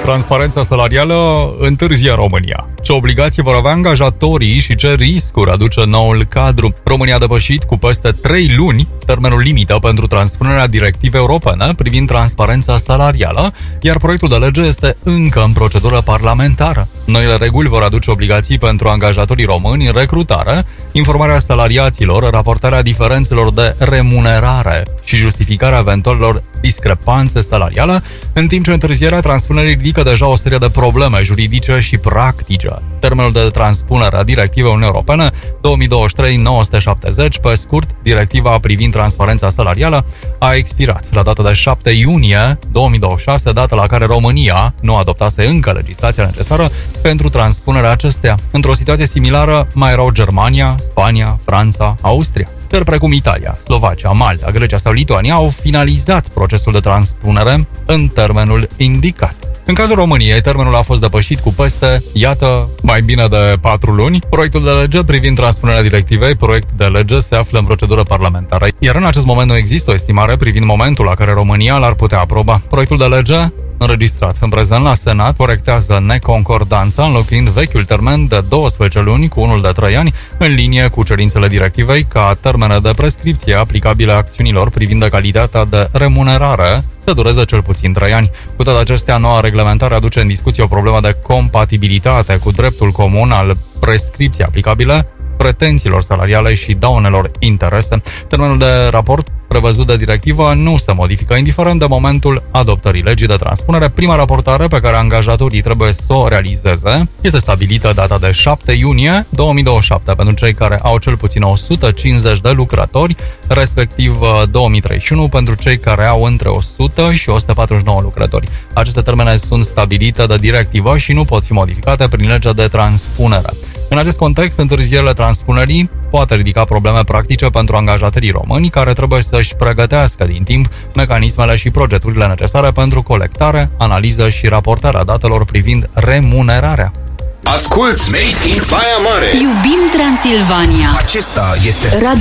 Transparența salarială întârzie în România. Ce obligații vor avea angajatorii și ce riscuri aduce noul cadru? România a depășit cu peste 3 luni termenul limită pentru transpunerea directivei europene privind transparența salarială, iar proiectul de lege este încă în procedură parlamentară. Noile reguli vor aduce obligații pentru angajatorii români în recrutare, informarea salariaților, raportarea diferențelor de remunerare și justificarea eventualelor discrepanțe salariale, în timp ce întârzierea transpunerii ridică deja o serie de probleme juridice și practice. Termenul de transpunere a directivei Uniunii Europene 2023-970, pe scurt, directiva privind transparența salarială, a expirat la data de 7 iunie 2026, dată la care România nu adoptase încă legislația necesară pentru transpunerea acesteia. Într-o situație similară mai erau Germania, Spania, Franța, Austria. Țări precum Italia, Slovacia, Malta, Grecia sau Lituania au finalizat procesul de transpunere în termenul indicat. În cazul României, termenul a fost depășit cu peste, mai bine de 4 luni. Proiectul de lege privind transpunerea directivei, proiect de lege, se află în procedură parlamentară, iar în acest moment nu există o estimare privind momentul la care România l-ar putea aproba. Proiectul de lege, înregistrat în prezent la Senat, corectează neconcordanța, înlocuind vechiul termen de 12 luni cu unul de 3 ani, în linie cu cerințele directivei ca termene de prescripție aplicabile acțiunilor privind egalitatea de remunerare să dureze cel puțin 3 ani. Cu toate acestea, noua reglementare aduce în discuție o problemă de compatibilitate cu dreptul comun al prescripției aplicabile pretențiilor salariale și daunelor interese. Termenul de raport prevăzut de directivă nu se modifică indiferent de momentul adoptării legii de transpunere. Prima raportare pe care angajatorii trebuie să o realizeze este stabilită data de 7 iunie 2027 pentru cei care au cel puțin 150 de lucrători, respectiv 2031 pentru cei care au între 100 și 149 lucrători. Aceste termene sunt stabilite de directivă și nu pot fi modificate prin legea de transpunere. În acest context, întârzierile transpunerii poate ridica probleme practice pentru angajatorii români care trebuie să-și pregătească din timp mecanismele și procedurile necesare pentru colectare, analiză și raportarea datelor privind remunerarea. Asculți Made in Baia Mare! Iubim Transilvania! Acesta este